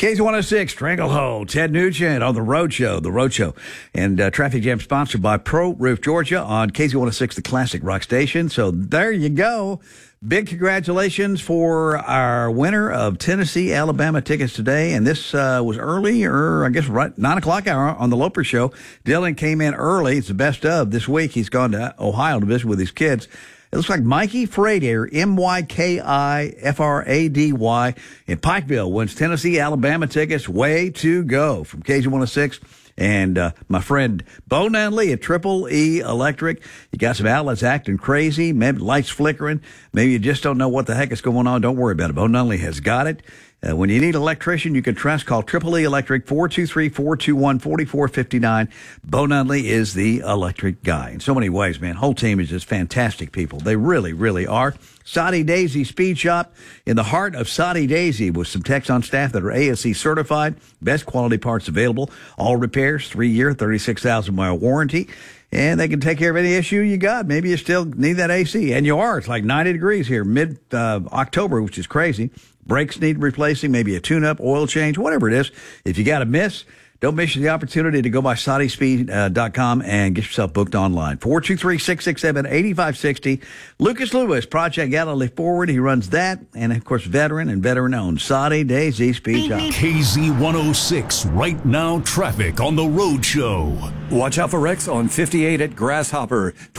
KZ106, Stranglehold, Ted Nugent on The Road Show. And Traffic Jam sponsored by Pro Roof Georgia on KZ106, the classic rock station. So there you go. Big congratulations for our winner of Tennessee, Alabama tickets today. And this was early, or I guess right 9 o'clock hour on the Loper Show. Dylan came in early. It's the best of this week. He's gone to Ohio to visit with his kids. It looks like Mikey Frady, M-Y-K-I-F-R-A-D-Y, in Pikeville wins Tennessee, Alabama tickets. Way to go from KZ106. And my friend Bo Nunley at Triple E Electric. You got some outlets acting crazy, maybe lights flickering. Maybe you just don't know what the heck is going on. Don't worry about it. Bo Nunley has got it. When you need an electrician you can trust, call Triple E Electric, 423-421-4459. Bo Nunley is the electric guy. In so many ways, man. Whole team is just fantastic people. They really, really are. Soddy Daisy Speed Shop in the heart of Soddy Daisy with some techs on staff that are ASE certified. Best quality parts available. All repairs, 3-year, 36,000-mile warranty. And they can take care of any issue you got. Maybe you still need that AC. And you are. It's like 90 degrees here mid-October, which is crazy. Brakes need replacing, maybe a tune-up, oil change, whatever it is. If you got a miss, don't miss the opportunity to go by SoddySpeed.com and get yourself booked online. 423-667-8560. Lucas Lewis, Project Galilee Forward. He runs that. And, of course, veteran and veteran-owned Soddy Daisy Speed Shop. KZ106, Right Now Traffic on The Road Show. Watch out for wrecks on 58 at Grasshopper.